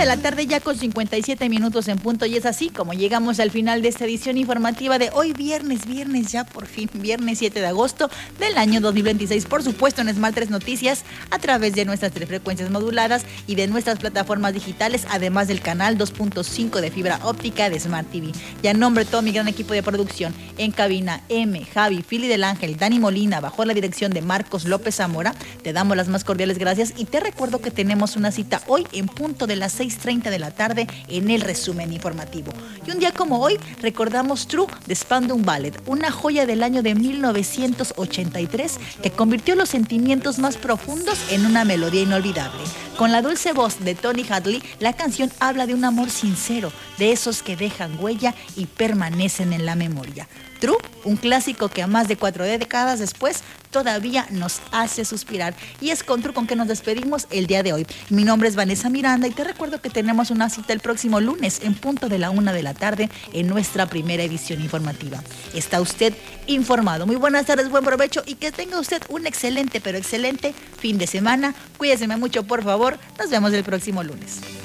la tarde ya con 57 minutos en punto, y es así como llegamos al final de esta edición informativa de hoy viernes ya por fin, viernes 7 de agosto del año 2026, por supuesto en Smart 3 Noticias, a través de nuestras 3 frecuencias moduladas y de nuestras plataformas digitales, además del canal 2.5 de fibra óptica de Smart TV. Y a nombre de todo mi gran equipo de producción, en cabina M, Javi, Fili del Ángel, Dani Molina, bajo la dirección de Marcos López Zamora, te damos las más cordiales gracias y te recuerdo que tenemos una cita hoy en punto de las 6:30 de la tarde en el resumen informativo. Y un día como hoy recordamos True de Spandau Ballet, una joya del año de 1983 que convirtió los sentimientos más profundos en una melodía inolvidable. Con la dulce voz de Tony Hadley, la canción habla de un amor sincero, de esos que dejan huella y permanecen en la memoria. True, un clásico que a más de 4 décadas después todavía nos hace suspirar. Y es con True con que nos despedimos el día de hoy. Mi nombre es Vanessa Miranda y te recuerdo que tenemos una cita el próximo lunes en punto de la 1 de la tarde en nuestra primera edición informativa. Está usted informado. Muy buenas tardes, buen provecho y que tenga usted un excelente, pero excelente fin de semana. Cuídese mucho, por favor. Nos vemos el próximo lunes.